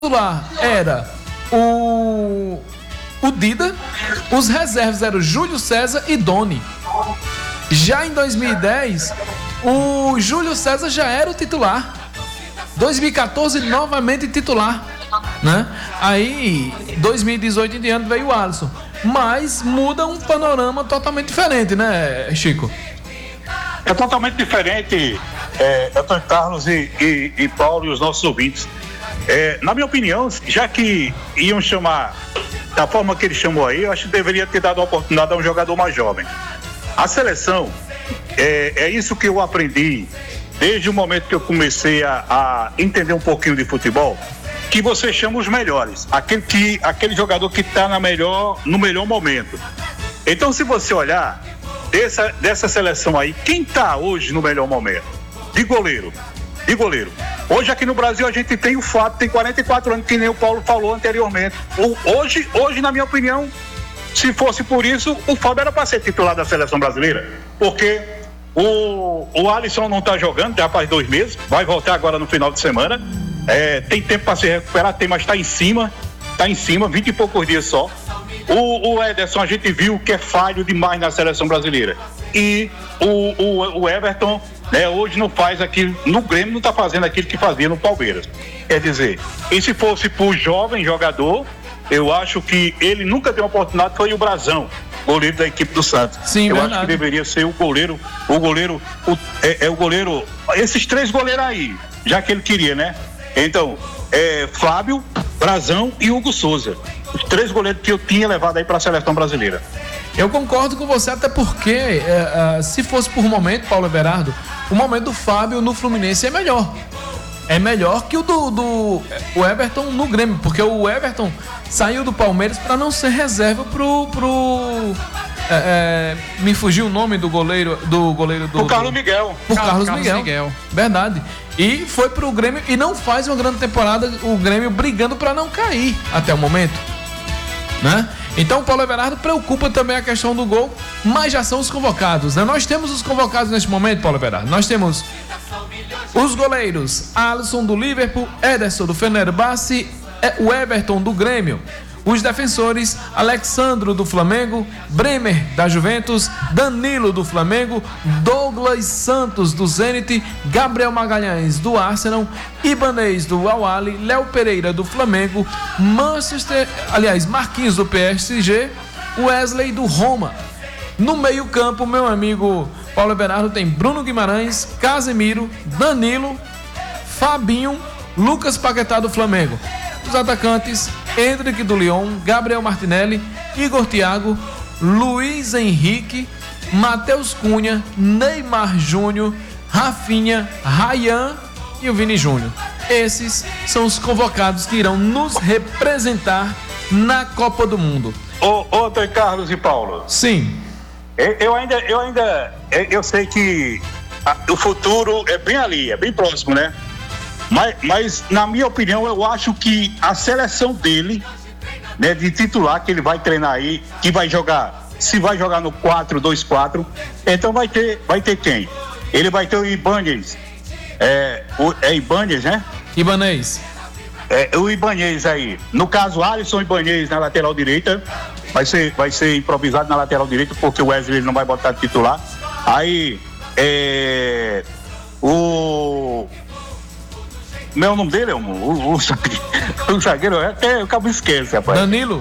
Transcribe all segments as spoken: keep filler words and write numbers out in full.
titular era o, o Dida, os reservas eram Júlio César e Doni. Já em dois mil e dez, o Júlio César já era o titular. dois mil e catorze, novamente titular, né? Aí, dois mil e dezoito em diante veio o Alisson. Mas muda um panorama totalmente diferente, né, Chico? É totalmente diferente, é, Antônio Carlos e, e, e Paulo e os nossos ouvintes. É, na minha opinião, já que iam chamar da forma que ele chamou aí, eu acho que deveria ter dado a oportunidade a um jogador mais jovem. A seleção, é, é isso que eu aprendi desde o momento que eu comecei a, a entender um pouquinho de futebol, que você chama os melhores, aquele, que, aquele jogador que está na melhor, no melhor momento. Então, se você olhar dessa, dessa seleção aí, quem está hoje no melhor momento? De goleiro. De goleiro. Hoje aqui no Brasil a gente tem o Fábio, tem quarenta e quatro anos, que nem o Paulo falou anteriormente. O, hoje, hoje, na minha opinião, se fosse por isso, o Fábio era para ser titular da seleção brasileira. Porque o, o Alisson não está jogando, já faz dois meses, vai voltar agora no final de semana. É, tem tempo para se recuperar, tem, mas está em cima, está em cima, vinte e poucos dias só. O, o Ederson a gente viu que é falho demais na seleção brasileira. E o, o, o Everton, né, hoje não faz aquilo, no Grêmio não está fazendo aquilo que fazia no Palmeiras. Quer dizer, e se fosse por jovem jogador, eu acho que ele nunca deu oportunidade, foi o Brazão, goleiro da equipe do Santos. Sim, eu verdade. acho que deveria ser o goleiro, o goleiro, o, é, é o goleiro, esses três goleiros aí, já que ele queria, né? Então, é, Fábio, Brazão e Hugo Souza. Os três goleiros que eu tinha levado aí para a seleção brasileira. Eu concordo com você, até porque é, é, se fosse por momento, Paulo Everardo, o momento do Fábio no Fluminense é melhor. É melhor que o do, do o Everton no Grêmio, porque o Everton saiu do Palmeiras para não ser reserva pro... pro é, é, me fugiu o nome do goleiro do goleiro do... O Carlos Miguel. Por Carlos, Carlos Miguel. Miguel. Verdade. E foi pro Grêmio e não faz uma grande temporada, o Grêmio brigando para não cair até o momento, né? Então o Paulo Everardo preocupa também a questão do gol, mas já são os convocados, né? Nós temos os convocados neste momento, Paulo Everardo. Nós temos os goleiros: Alisson do Liverpool, Ederson do Fenerbahçe, o Everton do Grêmio. Os defensores: Alexandro do Flamengo, Bremer da Juventus, Danilo do Flamengo, Douglas Santos do Zenit, Gabriel Magalhães do Arsenal, Ibanez do Al-Ahly, Léo Pereira do Flamengo, Manchester, aliás, Marquinhos do P S G, Wesley do Roma. No meio-campo, meu amigo Paulo Everardo tem Bruno Guimarães, Casemiro, Danilo, Fabinho, Lucas Paquetá do Flamengo. Os atacantes: Endrick do Lyon, Gabriel Martinelli, Igor Thiago, Luiz Henrique, Matheus Cunha, Neymar Júnior, Rafinha, Ryan e o Vini Júnior. Esses são os convocados que irão nos representar na Copa do Mundo. Ô, ô Antônio Carlos e Paulo. Sim. Eu, eu ainda, eu ainda, eu sei que a, o futuro é bem ali, é bem próximo, né? Mas, mas, na minha opinião, eu acho que a seleção dele, né, de titular, que ele vai treinar aí, que vai jogar, se vai jogar no quatro dois quatro, então vai ter, vai ter quem? Ele vai ter o Ibanez, é, o, é Ibanez, né? Ibanez. É, o Ibanez aí. No caso, Alisson Ibanez na lateral direita, vai ser, vai ser improvisado na lateral direita, porque o Wesley não vai botar de titular. Aí, é, o... Meu nome dele é o, o, o, o zagueiro, até o cabo esquece, rapaz. Danilo?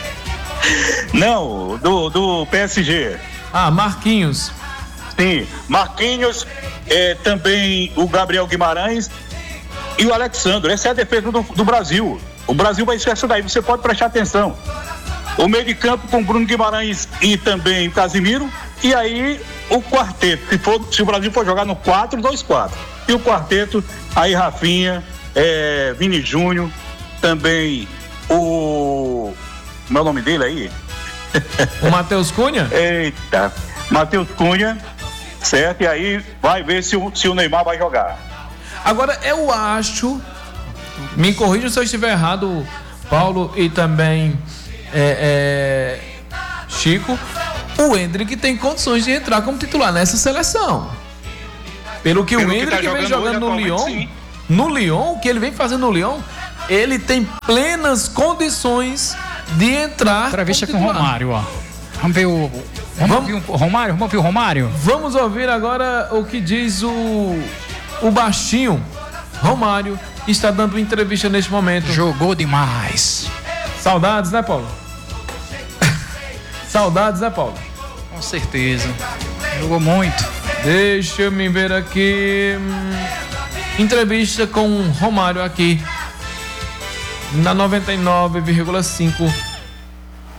Não, do, do P S G. Ah, Marquinhos. Sim, Marquinhos, é, também o Gabriel Guimarães e o Alexandre. Essa é a defesa do, do Brasil. O Brasil vai ser essa daí, você pode prestar atenção. O meio de campo com Bruno Guimarães e também Casemiro. E aí o quarteto, se, for, se o Brasil for jogar no quatro dois quatro. E o quarteto, aí Rafinha, é, Vini Júnior, também o... Como é o nome dele aí? O Matheus Cunha? Eita, Matheus Cunha, certo? E aí vai ver se o, se o Neymar vai jogar. Agora, eu acho, me corrija se eu estiver errado, Paulo, e também é, é, Chico, o Endrick tem condições de entrar como titular nessa seleção. Pelo que Pelo o Endrick que tá vem jogando no Lyon, sim. no Lyon, o que ele vem fazendo no Lyon, ele tem plenas condições de entrar. Entrevista com o Romário, ó. Vamos ver o. Vamos, vamos ouvir o Romário? Vamos ouvir o Romário? Vamos ouvir agora o que diz o, o baixinho. Romário está dando entrevista neste momento. Jogou demais. Saudades, né, Paulo? Saudades, né, Paulo? Com certeza. Jogou muito. Deixa eu me ver aqui. Entrevista com o Romário aqui na noventa e nove vírgula cinco